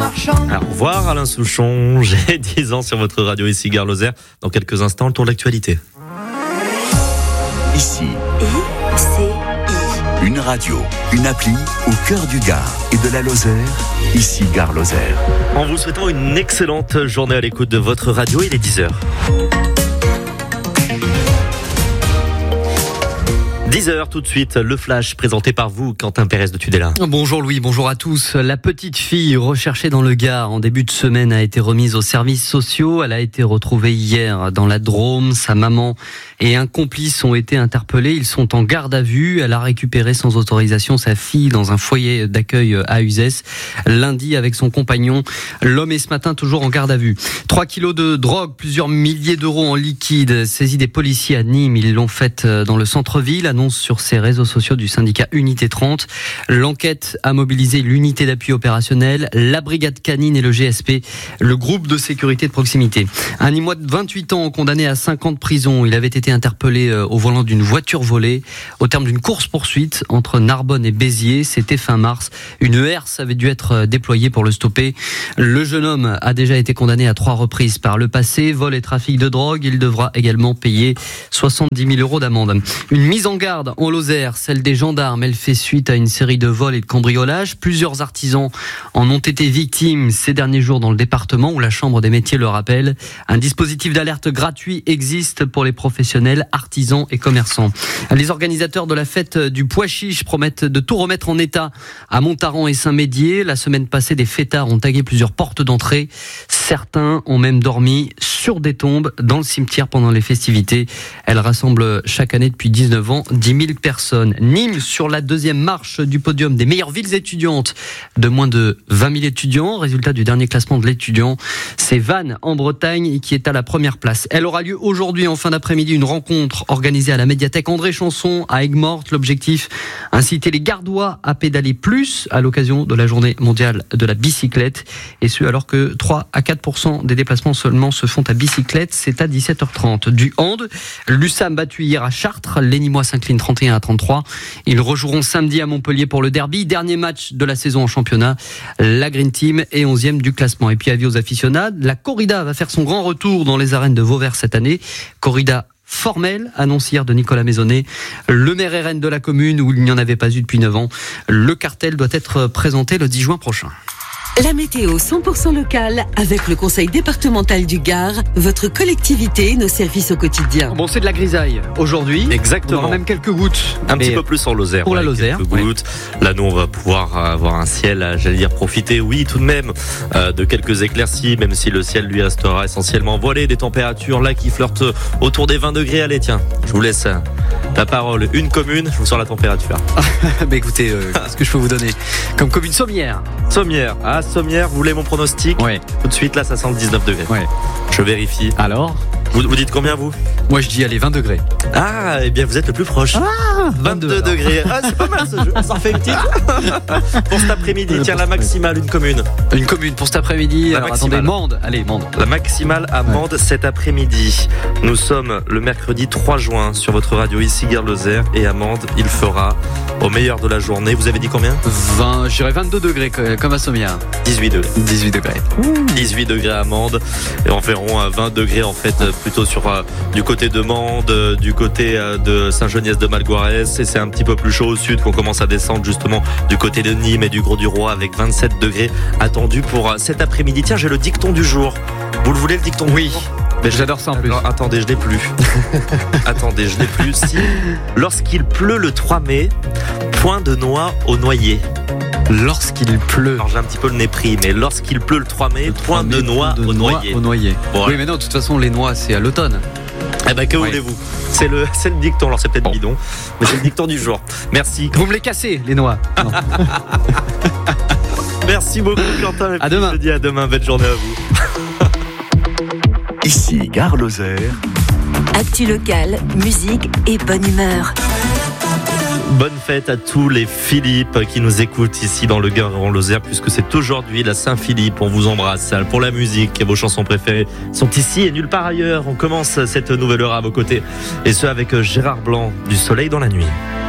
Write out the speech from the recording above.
marchand. Au revoir Alain Souchon, j'ai 10 ans sur votre radio ici Gare Lozère. Dans quelques instants, le tour de l'actualité. Ici, ICI. une radio, une appli au cœur du Gard et de la Lozère. Ici Gare Lozère. En vous souhaitant une excellente journée à l'écoute de votre radio, il est 10h. 10h tout de suite, le flash présenté par vous, Quentin Pérez de Tudela. Bonjour Louis, bonjour à tous. La petite fille recherchée dans le Gard en début de semaine a été remise aux services sociaux. Elle a été retrouvée hier dans la Drôme. Sa maman et un complice ont été interpellés. Ils sont en garde à vue. Elle a récupéré sans autorisation sa fille dans un foyer d'accueil à Uzès. Lundi avec son compagnon. L'homme est ce matin toujours en garde à vue. 3 kilos de drogue, plusieurs milliers d'euros en liquide. Saisis des policiers à Nîmes. Ils l'ont faite dans le centre-ville. Annonce sur ses réseaux sociaux du syndicat Unité 30. L'enquête a mobilisé l'unité d'appui opérationnel, la brigade canine et le GSP, le groupe de sécurité de proximité. Un Nîmois de 28 ans condamné à 5 ans de prison. Il avait été interpellé au volant d'une voiture volée au terme d'une course-poursuite entre Narbonne et Béziers. C'était fin mars. Une herse avait dû être déployée pour le stopper. Le jeune homme a déjà été condamné à 3 reprises par le passé. Vol et trafic de drogue. Il devra également payer 70 000 euros d'amende. Une mise en garde en Lozère, celle des gendarmes. Elle fait suite à une série de vols et de cambriolages. Plusieurs artisans en ont été victimes ces derniers jours dans le département où la Chambre des métiers le rappelle. Un dispositif d'alerte gratuit existe pour les professionnels, artisans et commerçants. Les organisateurs de la fête du Pois Chiche promettent de tout remettre en état à Montaran et Saint-Médier. La semaine passée, des fêtards ont tagué plusieurs portes d'entrée. Certains ont même dormi sur des tombes dans le cimetière pendant les festivités. Elles rassemblent chaque année depuis 19 ans 10 000 personnes. Nîmes sur la deuxième marche du podium des meilleures villes étudiantes de moins de 20 000 étudiants. Résultat du dernier classement de l'étudiant, c'est Vannes en Bretagne qui est à la première place. Elle aura lieu aujourd'hui en fin d'après-midi, une rencontre organisée à la médiathèque André Chanson à Aigues-Mortes. L'objectif, inciter les Gardois à pédaler plus à l'occasion de la journée mondiale de la bicyclette. Et ce alors que 3 à 4% des déplacements seulement se font à bicyclette. C'est à 17h30. Du hand, l'USAM battu hier à Chartres. Les Nîmois s'inclinent 31-33. Ils rejoueront samedi à Montpellier pour le derby. Dernier match de la saison en championnat. La Green Team est 11e du classement. Et puis avis aux aficionados, la corrida va faire son grand retour dans les arènes de Vauvert cette année. Corrida formelle, annonce hier de Nicolas Maisonnet, le maire RN de la commune où il n'y en avait pas eu depuis 9 ans. Le cartel doit être présenté le 10 juin prochain. La météo 100% locale avec le conseil départemental du Gard, votre collectivité, nos services au quotidien. Bon, c'est de la grisaille aujourd'hui. Exactement. On aura même quelques gouttes. Un petit peu plus en Lozère. Pour la Lozère. Quelques gouttes. Là, nous, on va pouvoir avoir un ciel, j'allais dire, profiter, oui, tout de même, de quelques éclaircies, même si le ciel, lui, restera essentiellement voilé. Des températures, là, qui flirtent autour des 20 degrés. Allez, tiens, je vous laisse la parole. Une commune, je vous sors la température. Bah écoutez, qu'est-ce que je peux vous donner comme commune? Sommières. Sommières. Ah, Sommières, vous voulez mon pronostic? Ouais. Tout de suite, là, ça sent le 19 degrés. Ouais. Je vérifie. Alors? Vous dites combien, vous? Moi, je dis, allez, 20 degrés. Ah, eh bien, vous êtes le plus proche. Ah, 22 degrés. Ah, c'est pas mal ce jeu. Ça en fait une petite. Pour cet après-midi, tiens, la maximale, une commune. Une commune pour cet après-midi. La Alors, maximale. attendez, Mende. Allez, Mende. La maximale à Mende cet après-midi. Nous sommes le mercredi 3 juin sur votre radio ici, Gare Lozère. Et à Mende, il fera au meilleur de la journée. Vous avez dit combien? 20, je dirais 22 degrés, comme à Sommières. 18 degrés. 18 degrés. 18 degrés à Mende. Et environ 20 degrés, en fait, plutôt sur du côté de Mende, du côté de Saint-Geniès-de-Malgoirès. Et c'est un petit peu plus chaud au sud qu'on commence à descendre justement du côté de Nîmes et du Gros-du-Roi avec 27 degrés attendus pour cet après-midi. Tiens, j'ai le dicton du jour. Vous le voulez, le dicton? Oui. Du jour? Mais J'adore ça en plus. Alors, attendez, je l'ai plus. Attendez, je l'ai plus. Si, lorsqu'il pleut le 3 mai, point de noix au noyer. Lorsqu'il pleut. Alors j'ai un petit peu le nez pris, mais lorsqu'il pleut le 3 mai, point de noix au noyer. Bon, oui, mais non, de toute façon, les noix, c'est à l'automne. Eh ben, que voulez-vous? C'est le dicton, alors c'est peut-être bidon, mais c'est le dicton du jour. Merci. Vous me les cassez, les noix. Non. Merci beaucoup, Quentin. À demain. Je dis à demain, belle journée à vous. Ici Gare Lozère. Actu locale, musique et bonne humeur. Bonne fête à tous les Philippe qui nous écoutent ici dans le Gard et en Lozère, puisque c'est aujourd'hui la Saint-Philippe. On vous embrasse pour la musique et vos chansons préférées sont ici et nulle part ailleurs. On commence cette nouvelle heure à vos côtés, et ce avec Gérard Blanc, du soleil dans la nuit.